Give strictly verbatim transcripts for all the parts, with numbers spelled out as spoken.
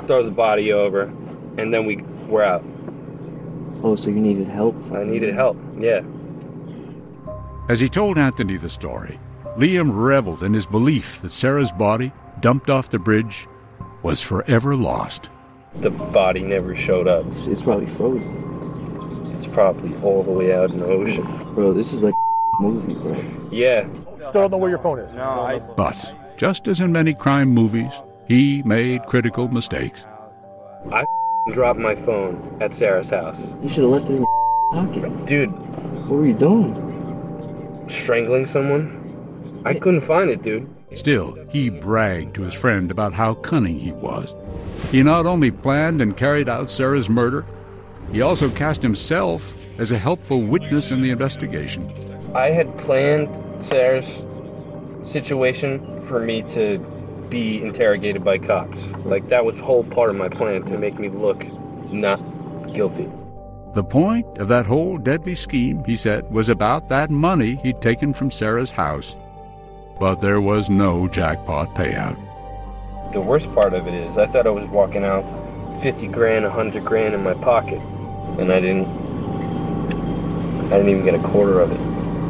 throw the body over, and then we were out. Oh, so you needed help? I needed help, yeah. As he told Anthony the story, Liam reveled in his belief that Sarah's body, dumped off the bridge, was forever lost. The body never showed up. It's, it's probably frozen. It's probably all the way out in the ocean. Bro, this is like a movie, bro. Yeah. Still don't know where your phone is. No, I... But, just as in many crime movies, he made critical mistakes. I dropped my phone at Sarah's house. You should have left it in your pocket. Dude. What were you doing? Strangling someone? I couldn't find it, dude. Still, he bragged to his friend about how cunning he was. He not only planned and carried out Sarah's murder, he also cast himself as a helpful witness in the investigation. I had planned Sarah's situation for me to be interrogated by cops. Like, that was whole part of my plan, to make me look not guilty. The point of that whole deadly scheme, he said, was about that money he'd taken from Sarah's house. But there was no jackpot payout. The worst part of it is, I thought I was walking out fifty grand, a hundred grand in my pocket, and I didn't, I didn't even get a quarter of it.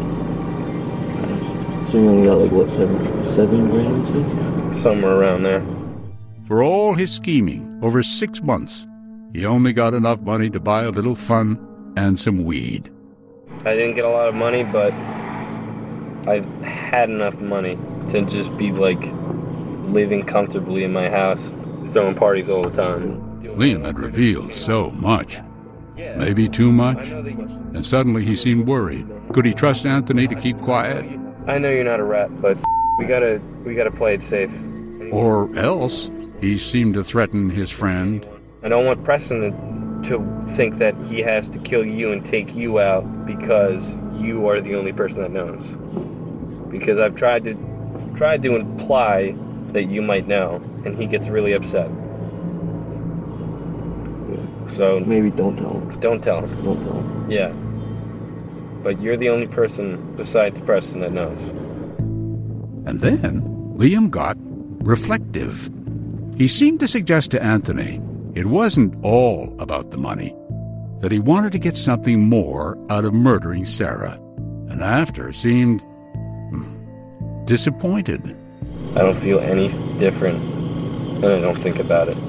So you only got like, what, seven, seven grand or something? Somewhere around there. For all his scheming, over six months, he only got enough money to buy a little fun and some weed. I didn't get a lot of money, but I had enough money to just be, like, living comfortably in my house, throwing parties all the time. Liam had revealed so much. Maybe too much. And suddenly he seemed worried. Could he trust Anthony to keep quiet? I know you're not a rat, but we gotta, we gotta play it safe. Or else he seemed to threaten his friend. I don't want Preston to, to think that he has to kill you and take you out because you are the only person that knows. Because I've tried to tried to imply that you might know, and he gets really upset. So maybe don't tell him. Don't tell him. Don't tell him. Yeah. But you're the only person besides Preston that knows. And then Liam got reflective. He seemed to suggest to Anthony it wasn't all about the money, that he wanted to get something more out of murdering Sarah, and after seemed hmm, disappointed. I don't feel any different, and I don't think about it.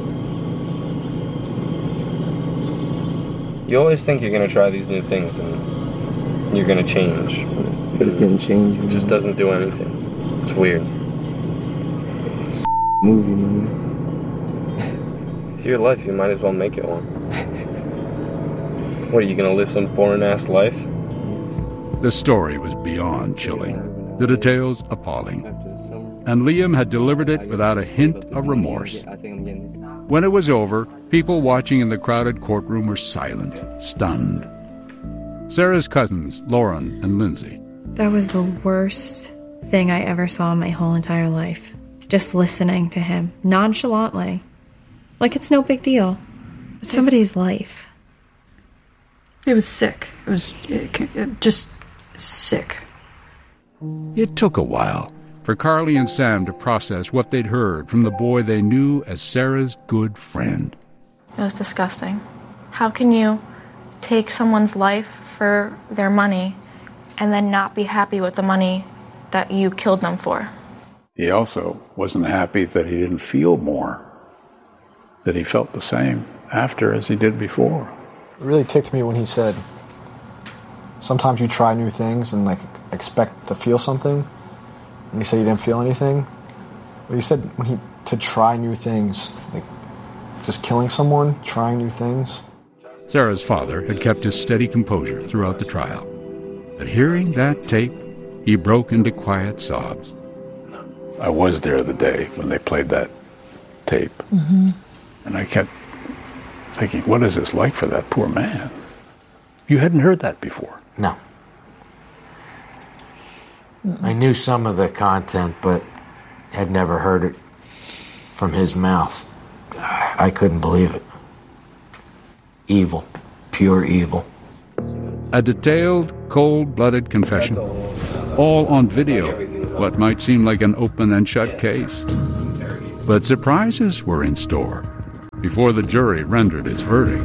You always think you're going to try these new things, and you're going to change. But it didn't change. It just doesn't do anything. It's weird. It's a movie, man. It's your life, you might as well make it one. What, are you going to live some boring-ass life? The story was beyond chilling, the details appalling, and Liam had delivered it without a hint of remorse. When it was over, people watching in the crowded courtroom were silent, stunned. Sarah's cousins, Lauren and Lindsay. That was the worst thing I ever saw in my whole entire life. Just listening to him, nonchalantly. Like it's no big deal. It's somebody's life. It was sick. It was it, it, just sick. It took a while for Carly and Sam to process what they'd heard from the boy they knew as Sarah's good friend. It was disgusting. How can you take someone's life for their money and then not be happy with the money that you killed them for? He also wasn't happy that he didn't feel more, that he felt the same after as he did before. It really ticked me when he said, sometimes you try new things and like expect to feel something, and he said he didn't feel anything. But he said when he to try new things, like just killing someone, trying new things. Sarah's father had kept his steady composure throughout the trial. But hearing that tape, he broke into quiet sobs. I was there the day when they played that tape. Mm-hmm. And I kept thinking, what is this like for that poor man? You hadn't heard that before. No. Mm-mm. I knew some of the content, but had never heard it from his mouth. I couldn't believe it. Evil. Pure evil. A detailed, cold-blooded confession. All on video, what might seem like an open and shut case. But surprises were in store. before the jury rendered its verdict.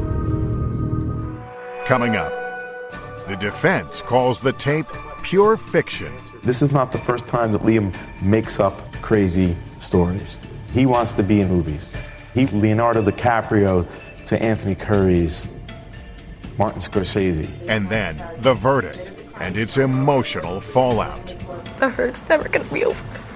Coming up, the defense calls the tape pure fiction. This is not the first time that Liam makes up crazy stories. He wants to be in movies. He's Leonardo DiCaprio to Anthony Curry's Martin Scorsese. And then the verdict and its emotional fallout. The hurt's never gonna be over.